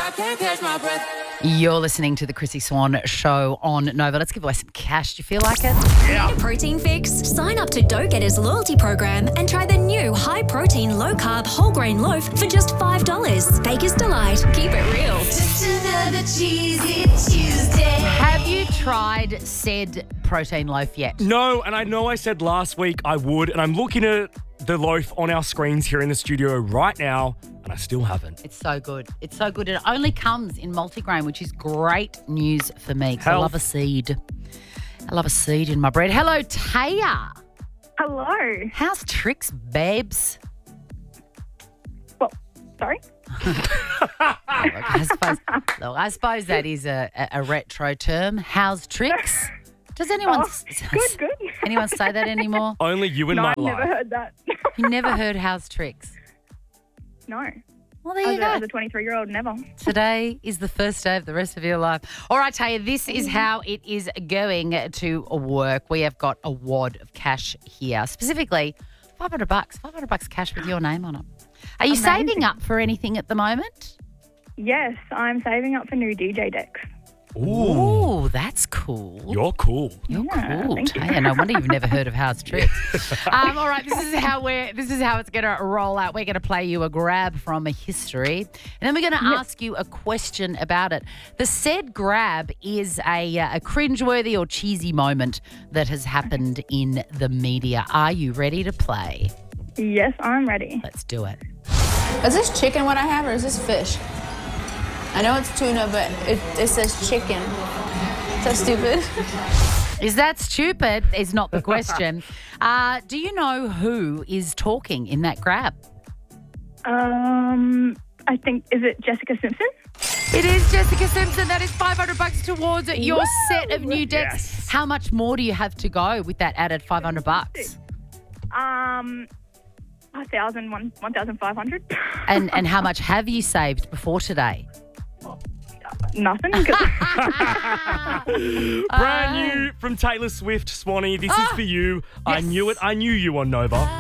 I can't catch my breath. You're listening to the Chrissy Swan Show on Nova. Let's give away some cash. Do you feel like it? Need a protein fix? Sign up to Dough Getters loyalty program and try the new high-protein, low-carb, whole-grain loaf for just $5. Baker's Delight. Keep it real. Just another cheesy Tuesday. Have you tried said protein loaf yet? No, and I know I said last week I would, and I'm looking at the loaf on our screens here in the studio right now, and I still haven't. It's so good. It's so good. It only comes in multigrain, which is great news for me because I Health. love a seed. I love a seed in my bread. Hello, Taya. Hello. How's tricks, babes? Well, sorry. I suppose that is a retro term. How's tricks? Does anyone Good. anyone say that anymore? Only you in No, my I've never life. heard that. You never heard how's tricks? No. Well, there you As go. a 23-year-old, never. Today is the first day of the rest of your life. All right, Taya, this is how it is going to work. We have got a wad of cash here, specifically $500. $500 cash with your name on it. Are you saving up for anything at the moment? Yes, I'm saving up for new DJ decks. Ooh, that's cool. You're cool. You're Yeah, cool, thank you. Taya. No wonder you've never heard of How's Tricks. All right, this is how it's going to roll out. We're going to play you a grab from a history, and then we're going to ask you a question about it. The said grab is a cringeworthy or cheesy moment that has happened in the media. Are you ready to play? Yes, I'm ready. Let's do it. Is this chicken what I have or is this fish? I know it's tuna, but it says chicken. Is that stupid? Is that stupid? Is not the question. Do you know who is talking in that grab? I think, is it Jessica Simpson? It is Jessica Simpson. That is $500 towards your set of new decks. Yes. How much more do you have to go with that added $500? 1,500. And how much have you saved before today? Nothing. Brand new from Taylor Swift, Swanee. This is for you. I Yes. knew it. I knew you on Nova.